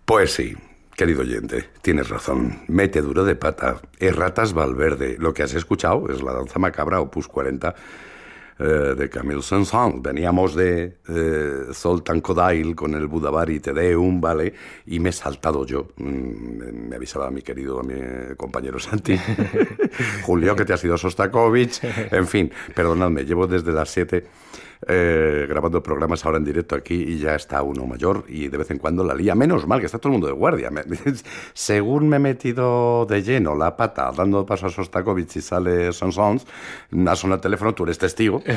Pues sí, querido oyente, tienes razón. Mete duro de pata. Erratas Valverde. Lo que has escuchado es la danza macabra Opus 40 de Camille Saint-Saëns. Veníamos de Zoltán Kodály con el Budavari Te Deum, ¿vale? Y me he saltado yo. Me avisaba mi querido compañero Santi. Julio, que te has ido a Sostakovich. En fin, perdonadme, llevo desde las 7 grabando programas ahora en directo aquí y ya está uno mayor y de vez en cuando la lía. Menos mal que está todo el mundo de guardia. Según me he metido de lleno la pata dando paso a Sostakovich y sale Saint-Saëns, ha sonado el teléfono, tú eres testigo.